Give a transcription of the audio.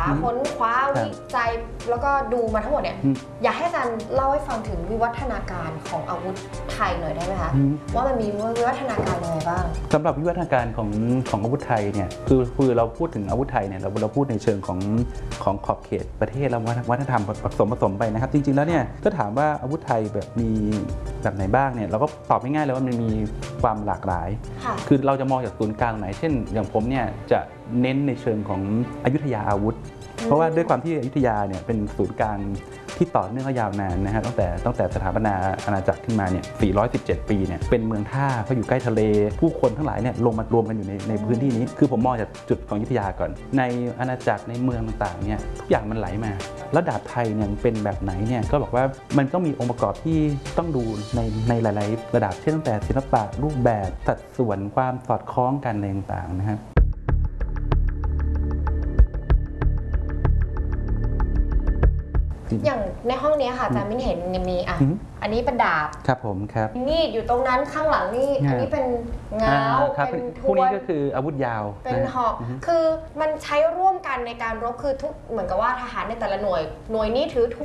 ค้นคว้าวิจัยแล้วก็ดูมาทั้งหมดเนี่ยอยากให้อาจารย์เล่าให้ฟังถึงวิวัฒนาการของอาวุธไทยหน่อยได้ไหมคะว่ามันมีวิวัฒนาการยังไงบ้างสำหรับวิวัฒนาการของอาวุธไทยเนี่ยคือเราพูดถึงอาวุธไทยเนี่ยเราพูดในเชิงของขอบเขตประเทศและวัฒนธรรมผสมไปนะครับจริงๆแล้วเนี่ยถ้าถามว่าอาวุธไทยแบบมีแบบไหนบ้างเนี่ยเราก็ตอบง่ายๆเลยว่ามันมีความหลากหลายคือเราจะมองจากศูนย์กลางไหนเช่นอย่างผมเนี่ยจะเน้นในเชิงของอยุธยาอาวุธเพราะว่าด้วยความที่อยุธยาเนี่ยเป็นศูนย์กลางที่ต่อเนื่องยาวนานนะฮะตั้งแต่สถาปนาอาณาจักรขึ้นมาเนี่ย417 ปีเนี่ยเป็นเมืองท่าเพราะอยู่ใกล้ทะเลผู้คนทั้งหลายเนี่ยลงมารวมกันอยู่ในพื้นที่นี้คือผมมองจากจุดของอยุธยาก่อนในอาณาจักรในเมืองต่างๆเนี่ยทุกอย่างมันไหลมาแล้วดาบไทยเนี่ยเป็นแบบไหนเนี่ยก็บอกว่ามันก็มีองค์ประกอบที่ต้องดูในหลายๆระดับเช่นตั้งแต่ศิลปะรูปแบบสัดส่วนความสอดคล้องกันอะไรต่างๆนะครับอย่างในห้องนี้ค่ะอาจารย์มิ้นเห็นมีอันนี้เป็นดาบครับผมครับมีดอยู่ตรงนั้นข้างหลังนี่อันนี้เป็นง้าวเป็นพวกนี้ก็คืออาวุธยาวเป็นหอกคือมันใช้ร่วมกันในการรบคือทุกเหมือนกับว่าทหารในแต่ละหน่วยนี้ถือ